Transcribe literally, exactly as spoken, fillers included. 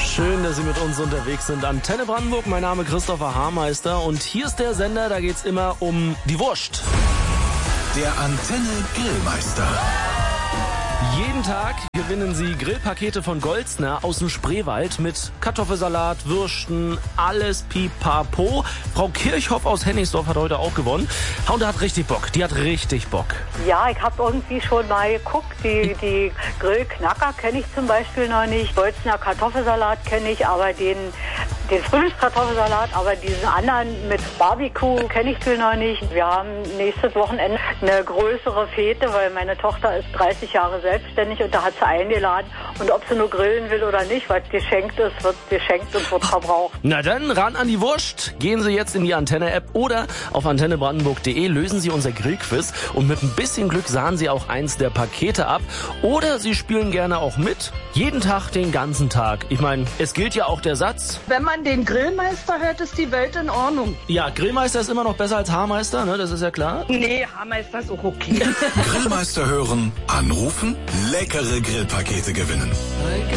Schön, dass Sie mit uns unterwegs sind. Antenne Brandenburg, mein Name Christopher Haarmeister und hier ist der Sender, da geht's immer um die Wurst. Der Antenne Grillmeister. Jeden Tag gewinnen Sie Grillpakete von Goldsner aus dem Spreewald mit Kartoffelsalat, Würsten, alles pipapo. Frau Kirchhoff aus Hennigsdorf hat heute auch gewonnen. Und hat richtig Bock, die hat richtig Bock. Ja, ich habe irgendwie schon mal geguckt. Die, die Grillknacker kenne ich zum Beispiel noch nicht. Goldsner Kartoffelsalat kenne ich, aber den, den Frühlingskartoffelsalat, aber diesen anderen mit Barbecue kenne ich noch nicht. Wir haben nächstes Wochenende eine größere Fete, weil meine Tochter ist dreißig Jahre selbstständig und da hat sie eingeladen. Und ob sie nur grillen will oder nicht, was geschenkt ist, wird geschenkt und wird verbraucht. Na dann, ran an die Wurst. Gehen Sie jetzt in die Antenne-App oder auf antenne brandenburg punkt de, lösen Sie unser Grillquiz und mit ein bisschen Glück sahen Sie auch eins der Pakete ab. Oder Sie spielen gerne auch mit. Jeden Tag, den ganzen Tag. Ich meine, es gilt ja auch der Satz: Wenn man den Grillmeister hört, ist die Welt in Ordnung. Ja, Grillmeister ist immer noch besser als Haarmeister, ne? Das ist ja klar. Nee, Haarmeister ist auch okay. Grillmeister hören, anrufen, leckere Grillpakete gewinnen.